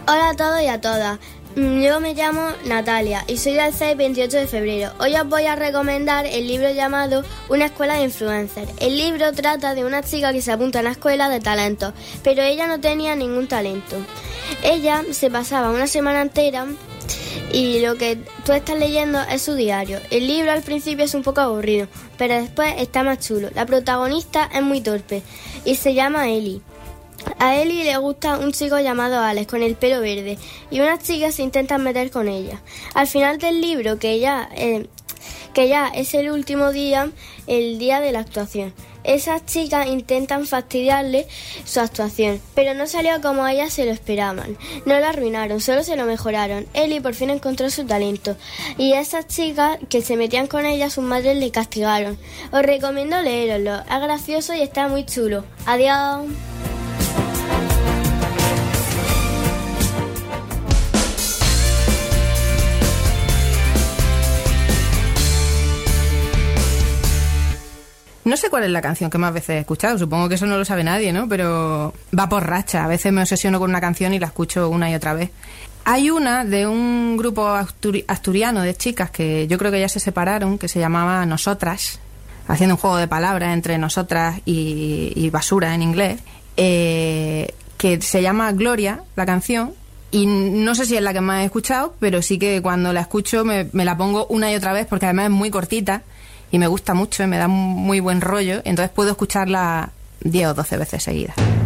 Hola a todos y a todas. Yo me llamo Natalia y soy del 6-28 de febrero. Hoy os voy a recomendar el libro llamado Una escuela de influencers. El libro trata de una chica que se apunta a una escuela de talentos, pero ella no tenía ningún talento. Ella se pasaba una semana entera y lo que tú estás leyendo es su diario. El libro al principio es un poco aburrido, pero después está más chulo. La protagonista es muy torpe y se llama Ellie. A Ellie le gusta un chico llamado Alex con el pelo verde y unas chicas se intentan meter con ella. Al final del libro, que ya es el último día, el día de la actuación, esas chicas intentan fastidiarle su actuación, pero no salió como ellas se lo esperaban. No lo arruinaron, solo se lo mejoraron. Ellie por fin encontró su talento y esas chicas que se metían con ella, sus madres le castigaron. Os recomiendo leeroslo, es gracioso y está muy chulo. Adiós. No sé cuál es la canción que más veces he escuchado, supongo que eso no lo sabe nadie, ¿no? Pero va por racha, a veces me obsesiono con una canción y la escucho una y otra vez. Hay una de un grupo asturiano de chicas que yo creo que ya se separaron, que se llamaba Nosotras, haciendo un juego de palabras entre nosotras y basura en inglés, que se llama Gloria, la canción, y no sé si es la que más he escuchado, pero sí que cuando la escucho me la pongo una y otra vez porque además es muy cortita y me gusta mucho y me da muy buen rollo, entonces puedo escucharla 10 o 12 veces seguidas.